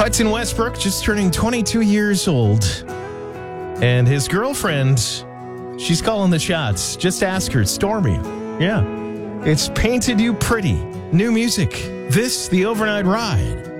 Hudson Westbrook just turning 22 years old. And his girlfriend, she's calling the shots. Just ask her, Stormy. Yeah. It's Painted You Pretty. New music. This, the Overnight Ride.